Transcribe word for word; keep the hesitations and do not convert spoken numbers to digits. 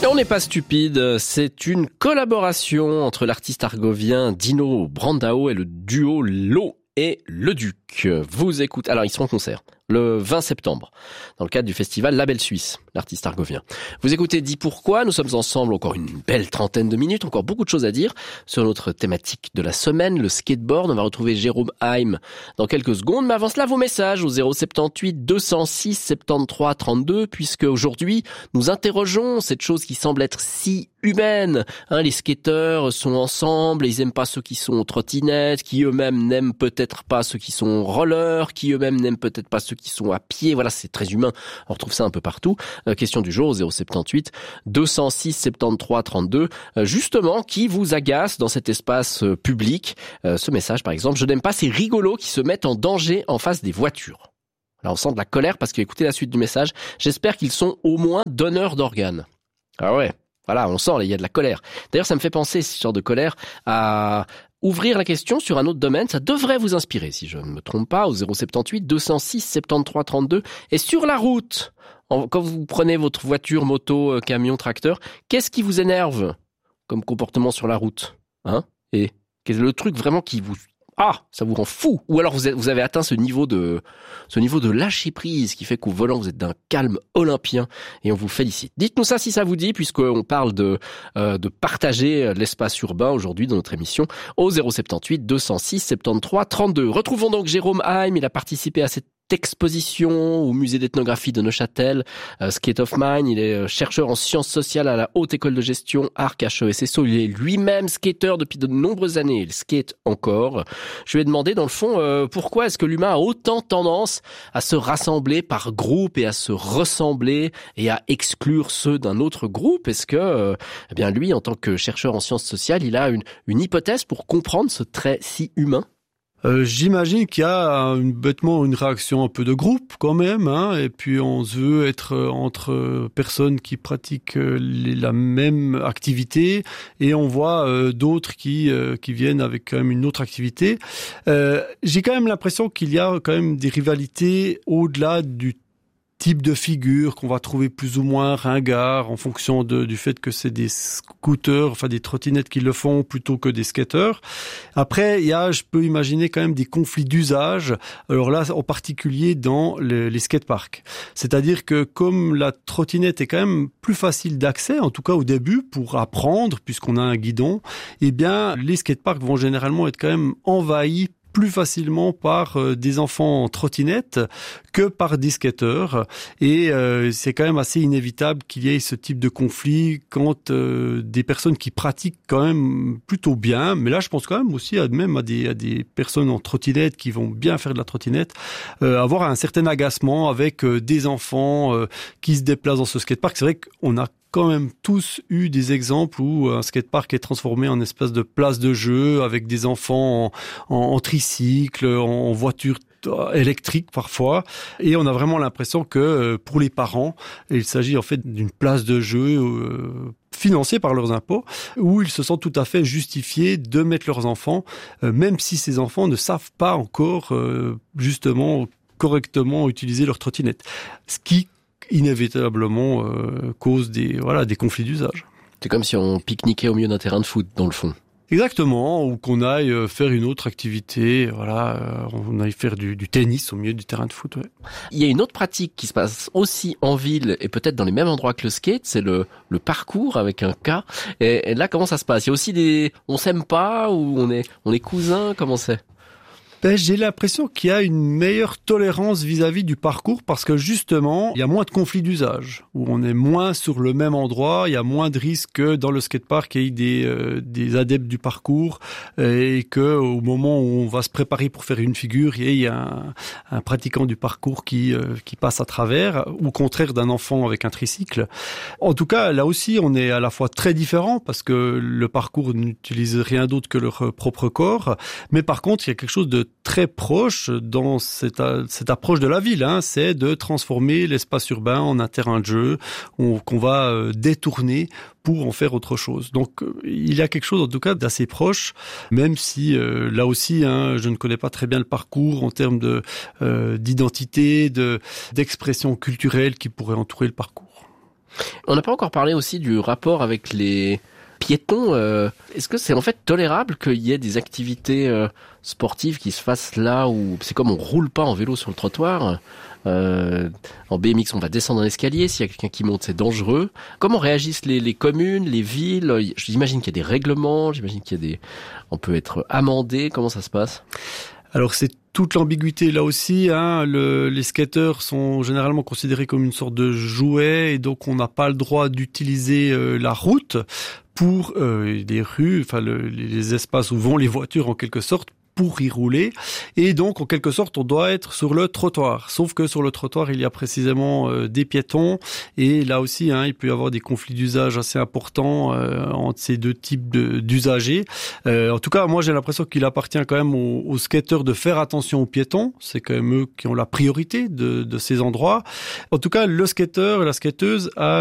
On n'est pas stupide, c'est une collaboration entre l'artiste argovien Dino Brandao et le duo Lo et Le Duc. Vous écoutez, alors ils seront en concert le vingt septembre, dans le cadre du festival Label Suisse, l'artiste argovien. Vous écoutez Dis Pourquoi, nous sommes ensemble encore une belle trentaine de minutes, encore beaucoup de choses à dire sur notre thématique de la semaine, le skateboard. On va retrouver Jérôme Haim dans quelques secondes, mais avant cela, vos messages au zéro soixante-dix-huit deux cent six soixante-treize trente-deux, puisque aujourd'hui, nous interrogeons cette chose qui semble être si humaine. Hein, les skateurs sont ensemble, ils aiment pas ceux qui sont trottinettes, qui eux-mêmes n'aiment peut-être pas ceux qui sont rollers, qui eux-mêmes n'aiment peut-être pas ceux qui sont à pied. Voilà, c'est très humain. On retrouve ça un peu partout. Euh, question du jour, zéro soixante-dix-huit deux cent six soixante-treize trente-deux. Euh, justement, qui vous agace dans cet espace euh, public? euh, Ce message, par exemple, je n'aime pas ces rigolos qui se mettent en danger en face des voitures. Là, on sent de la colère parce que, écoutez la suite du message, j'espère qu'ils sont au moins donneurs d'organes. Ah ouais. Voilà, on sent, il y a de la colère. D'ailleurs, ça me fait penser, ce genre de colère, à ouvrir la question sur un autre domaine. Ça devrait vous inspirer, si je ne me trompe pas, au zéro soixante-dix-huit deux cent six soixante-treize trente-deux. Et sur la route, quand vous prenez votre voiture, moto, camion, tracteur, qu'est-ce qui vous énerve comme comportement sur la route, hein? Et quel est le truc vraiment qui vous... Ah, ça vous rend fou. Ou alors vous, êtes, vous avez atteint ce niveau de ce niveau de lâcher prise qui fait qu'au volant vous êtes d'un calme olympien et on vous félicite. Dites-nous ça si ça vous dit, puisqu'on parle de euh, de partager l'espace urbain aujourd'hui dans notre émission au zéro soixante-dix-huit deux cent six soixante-treize trente-deux. Retrouvons donc Jérôme Haim. Il a participé à cette exposition au musée d'ethnographie de Neuchâtel, euh, Skate of Mind. Il est chercheur en sciences sociales à la Haute École de Gestion, Arc H E S S O. Il est lui-même skateur depuis de nombreuses années. Il skate encore. Je lui ai demandé, dans le fond, euh, pourquoi est-ce que l'humain a autant tendance à se rassembler par groupe et à se ressembler et à exclure ceux d'un autre groupe? Est-ce que, euh, eh bien, lui, en tant que chercheur en sciences sociales, il a une, une hypothèse pour comprendre ce trait si humain? Euh, j'imagine qu'il y a une, bêtement une réaction un peu de groupe quand même, hein, et puis on se veut être entre personnes qui pratiquent les, la même activité, et on voit euh, d'autres qui euh, qui viennent avec quand même une autre activité. Euh, j'ai quand même l'impression qu'il y a quand même des rivalités au-delà du type de figure qu'on va trouver plus ou moins ringard en fonction de, du fait que c'est des scooters, enfin des trottinettes qui le font plutôt que des skateurs. Après, il y a, je peux imaginer quand même des conflits d'usage. Alors là, en particulier dans les, les skateparks. C'est-à-dire que comme la trottinette est quand même plus facile d'accès, en tout cas au début, pour apprendre, puisqu'on a un guidon, eh bien, les skateparks vont généralement être quand même envahis plus facilement par euh, des enfants en trottinette que par des skateurs, et euh, c'est quand même assez inévitable qu'il y ait ce type de conflit quand euh, des personnes qui pratiquent quand même plutôt bien, mais là je pense quand même aussi à, même à des, à des personnes en trottinette qui vont bien faire de la trottinette, euh, avoir un certain agacement avec euh, des enfants euh, qui se déplacent dans ce skatepark. C'est vrai qu'on a quand même tous eu des exemples où un skatepark est transformé en espèce de place de jeu avec des enfants en, en, en tricycle, en, en voiture électrique parfois, et on a vraiment l'impression que pour les parents, il s'agit en fait d'une place de jeu euh, financée par leurs impôts, où ils se sentent tout à fait justifiés de mettre leurs enfants, euh, même si ces enfants ne savent pas encore euh, justement correctement utiliser leur trottinette. Ce qui inévitablement euh, cause des voilà des conflits d'usage. C'est comme si on pique-niquait au milieu d'un terrain de foot, dans le fond. Exactement, ou qu'on aille faire une autre activité, voilà, euh, on aille faire du, du tennis au milieu du terrain de foot. Ouais. Il y a une autre pratique qui se passe aussi en ville et peut-être dans les mêmes endroits que le skate, c'est le, le parcours avec un K. Et, et là, comment ça se passe? Il y a aussi des, on s'aime pas ou on est, on est cousins, comment c'est? Ben, j'ai l'impression qu'il y a une meilleure tolérance vis-à-vis du parcours parce que justement, il y a moins de conflits d'usage, où on est moins sur le même endroit, il y a moins de risques que dans le skatepark qu'il y ait des, euh, des adeptes du parcours et que au moment où on va se préparer pour faire une figure, il y ait un, un pratiquant du parcours qui, euh, qui passe à travers, ou au contraire d'un enfant avec un tricycle. En tout cas, là aussi, on est à la fois très différents parce que le parcours n'utilise rien d'autre que leur propre corps, mais par contre, il y a quelque chose de très proche dans cette, cette approche de la ville, hein, c'est de transformer l'espace urbain en un terrain de jeu on, qu'on va euh, détourner pour en faire autre chose. Donc euh, il y a quelque chose en tout cas d'assez proche, même si euh, là aussi hein, je ne connais pas très bien le parcours en termes de euh, d'identité, de d'expression culturelle qui pourrait entourer le parcours. On n'a pas encore parlé aussi du rapport avec les piétons. Euh, est-ce que c'est en fait tolérable qu'il y ait des activités euh, sportives qui se fassent là où c'est comme on roule pas en vélo sur le trottoir. Euh, en B M X, on va descendre un escalier. S'il y a quelqu'un qui monte, c'est dangereux. Comment réagissent les, les communes, les villes? J'imagine qu'il y a des règlements. J'imagine qu'il y a des. On peut être amendé. Comment ça se passe? Alors c'est toute l'ambiguïté là aussi. Hein. Le, les skateurs sont généralement considérés comme une sorte de jouet et donc on n'a pas le droit d'utiliser euh, la route pour euh, les rues, enfin le, les espaces où vont les voitures en quelque sorte, pour y rouler. Et donc, en quelque sorte, on doit être sur le trottoir. Sauf que sur le trottoir, il y a précisément euh, des piétons. Et là aussi, hein, il peut y avoir des conflits d'usage assez importants euh, entre ces deux types de, d'usagers. Euh, en tout cas, moi, j'ai l'impression qu'il appartient quand même aux, aux skateurs de faire attention aux piétons. C'est quand même eux qui ont la priorité de, de ces endroits. En tout cas, le skateur et la skateuse a